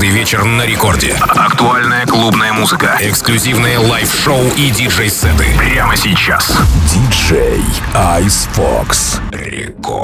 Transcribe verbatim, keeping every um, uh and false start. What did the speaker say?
каждый вечер на рекорде. Актуальная клубная музыка, эксклюзивные лайв-шоу и диджей-сеты. Прямо сейчас. диджей Ice Fox. Рекорд.